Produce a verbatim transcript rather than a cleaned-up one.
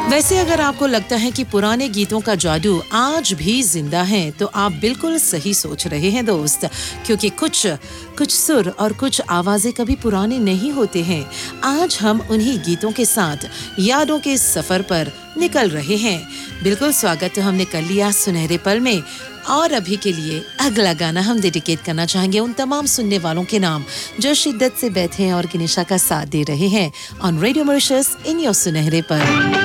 वैसे अगर आपको लगता है कि पुराने गीतों का जादू आज भी जिंदा है, तो आप बिल्कुल सही सोच रहे हैं दोस्त, क्योंकि कुछ कुछ सुर और कुछ आवाजें कभी पुराने नहीं होते हैं। आज हम उन्हीं गीतों के साथ यादों के सफर पर निकल रहे हैं। बिल्कुल स्वागत तो हमने कर लिया सुनहरे पल में। और अभी के लिए अगला गाना हम डेडिकेट करना चाहेंगे उन तमाम सुनने वालों के नाम जो शिद्दत से बैठे हैं और किनिशा का साथ दे रहे हैं on radio Mauritius in your सुनहरे पल।